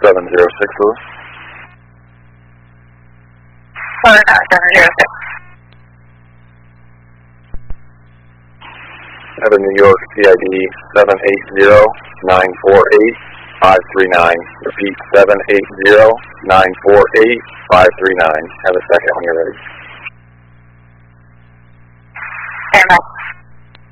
706, Florida 706. have a New York CID 780-948-539. Repeat, 780-948-539. Have a second when you're ready. Stand by.